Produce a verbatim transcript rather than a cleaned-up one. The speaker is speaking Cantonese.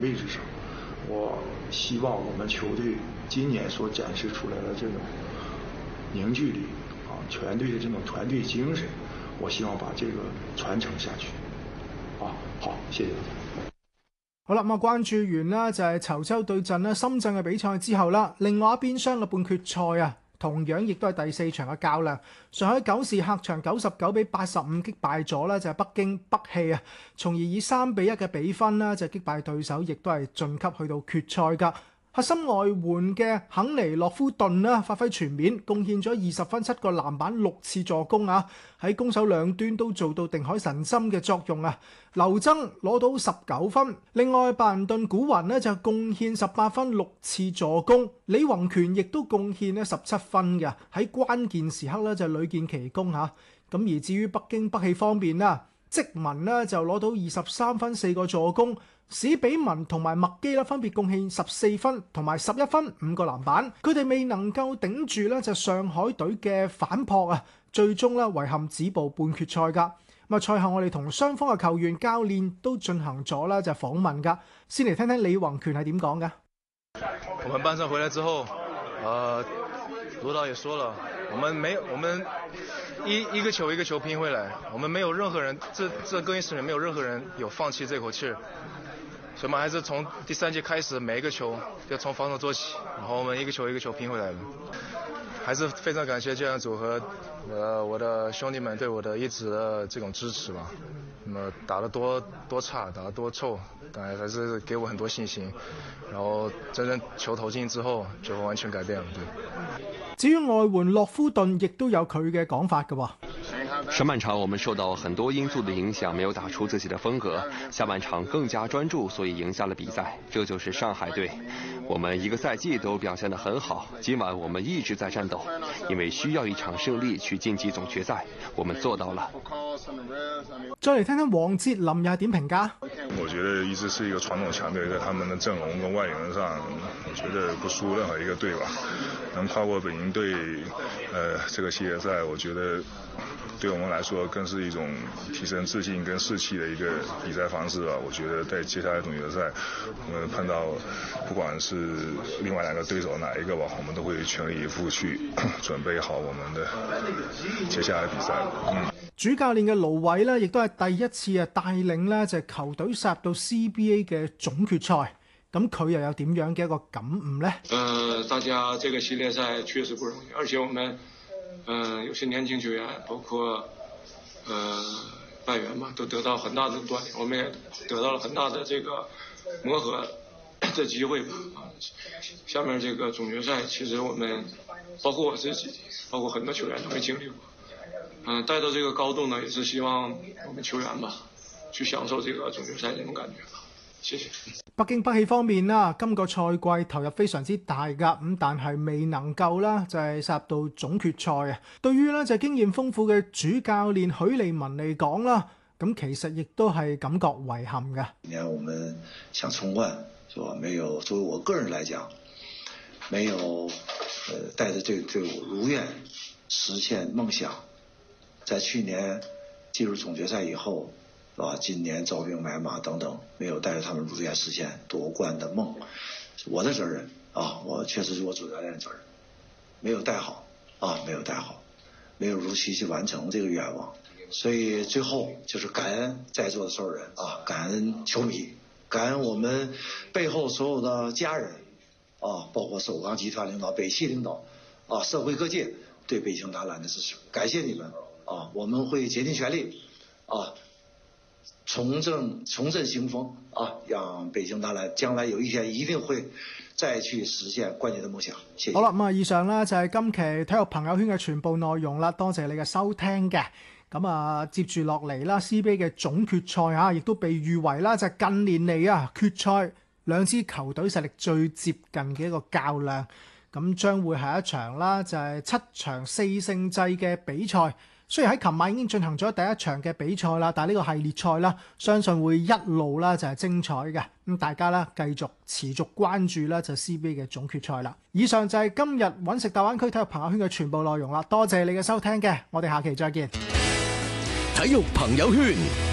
位置上，我希望我们球队今年所展示出来的这种凝聚力啊，全队的这种团队精神，我希望把這個傳承下去。啊，好，謝謝大家。 好啦，咁啊，關注完啦，就係稠州對陣啦深圳嘅比賽之後啦，另外一邊廂嘅半決賽啊，同樣亦都係第四場嘅較量。上海九視客場九十九比八十五擊敗咗啦，就係北京北汽啊，從而以三比一嘅比分啦，就擊敗對手，亦都係晉級去到決賽㗎。核心外援嘅肯尼洛夫頓啦，發揮全面，貢獻咗二十分、七個籃板、六次助攻啊！喺攻守兩端都做到定海神針嘅作用啊！劉錚攞到十九分，另外白人頓古雲呢就貢獻十八分、六次助攻，李宏權亦都貢獻呢十七分嘅，喺關鍵時刻咧就屢建奇功嚇。咁而至於北京北汽方面啦，積文呢就攞到二十三分、四個助攻。史比文同埋麥基啦，分別貢獻十四分同埋十一分、五個籃板。佢哋未能夠頂住咧，就上海隊嘅反撲啊，最終咧遺憾止步半決賽㗎。咁啊，賽後我哋同雙方嘅球員、教練都進行咗啦，就訪問㗎。先嚟聽聽李宏權係點講嘅。 我們班上回來之後，呃，盧導也說了，我們沒有，我們一一個球一個球拼回來，我們沒有任何人，這這更衣室裡沒有任何人有放棄這口氣。所以我們還是從第三節開始，每一個球要從防守做起，然後我們一個球一個球拼回來了。還是非常感謝這樣組合，呃，我的兄弟們對我的一直的這種支持吧。那麼打得多多差，打得多臭，當然還是給我很多信心。然後真正球投進之後，就完全改變了。對。 至於外援洛夫頓，亦都有佢嘅講法嘅喎。 上半場我們受到很多因素的影響，沒有打出自己的風格。下半場更加專注，所以贏下了比賽。這就是上海隊。我們一個賽季都表現得很好，今晚我們一直在戰鬥，因為需要一場勝利去晉級總決賽，我們做到了。 再嚟聽聽王哲林又係點評價？ 我覺得一直是一個傳統強隊，在他們的陣容跟外援上，我覺得不輸任何一個隊吧。能跨過北京隊，呃，這個系列賽，我覺得對我們來說更是一種提升自信跟士氣的一個比賽方式吧。我覺得在接下來總決賽，我們碰到不管是另外兩個對手哪一個吧，我們都會全力以赴去準備好我們的接下來比賽。嗯。 主教練嘅盧偉呢，亦都係第一次啊帶領呢就係球隊殺到 C B A 嘅總決賽。咁佢又有點樣嘅一個感悟呢？ 呃，大家這個系列賽確實不容易，而且我們，呃，有些年輕球員，包括，呃，外援嘛，都得到很大的鍛鍊，我們也得到了很大的這個磨合的機會吧。啊，下面這個總決賽，其實我們，包括我自己，包括很多球員都沒經歷過，嗯、呃，帶到這個高度呢，也是希望我們球員吧，去享受這個總決賽這種感覺吧。謝謝。 北京北汽方面啦，今個賽季投入非常之大㗎，咁但係未能夠啦，就係殺入到總決賽啊。對於咧就係經驗豐富嘅主教練許利文嚟講啦，咁其實亦都係感覺遺憾嘅。 今年我們想衝冠，是吧？沒有，作為我個人來講，沒有，呃，帶着這個隊伍如願實現夢想。在去年進入總決賽以後，是吧？今年招兵買馬等等，沒有帶着他們如願實現奪冠的夢，是我的責任啊！我確實是我主教練的責任，沒有帶好啊，沒有帶好，沒有如期去完成這個願望，所以最後就是感恩在座的所有人啊，感恩球迷，感恩我們背後所有的家人啊，包括首鋼集團領導、北汽領導啊，社會各界對北京大藍的支持，感謝你們啊！我們會竭盡全力啊！重振重振興風啊！讓北京大藍將來有一天一定會再去實現冠軍的夢想。謝謝。 好啦，咁啊，以上呢就係今期體育朋友圈嘅全部內容啦。多謝你嘅收聽嘅。咁啊，接住落嚟啦 ，C B A 嘅總決賽啊，亦都被譽為啦就係近年嚟啊決賽兩支球隊實力最接近嘅一個較量。咁將會係一場啦，就係七場四勝制嘅比賽。雖然喺琴晚已經進行咗第一場嘅比賽啦，但係呢個系列賽啦，相信會一路啦就係精彩嘅。咁大家啦繼續持續關注啦就 C B A 嘅總決賽啦。以上就係今日揾食大灣區體育朋友圈嘅全部內容啦。多謝你嘅收聽嘅，我哋下期再見。 體育朋友圈。